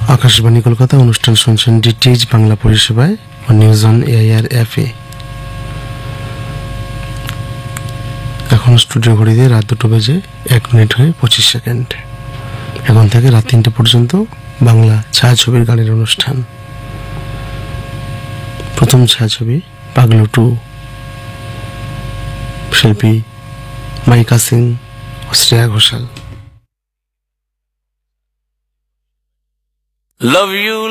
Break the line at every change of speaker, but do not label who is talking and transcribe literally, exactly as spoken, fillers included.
আকাশবাণী কলকাতা অনুষ্ঠান শুনছেন ডিটিএইচ বাংলা পরিষেবায় ও নিউজ অন এআইআর এফ এ। এখন স্টুডিও ঘড়িতে রাত দুটো বেজে এক মিনিট হয়ে পঁচিশ সেকেন্ড। এখন থেকে রাত তিনটে পর্যন্ত বাংলা ছায়াছবির গানের অনুষ্ঠান। প্রথম ছায়াছবি পাগলু টু, শিল্পী মাইকা সিং ও শ্রেয়া ঘোষাল।
Love you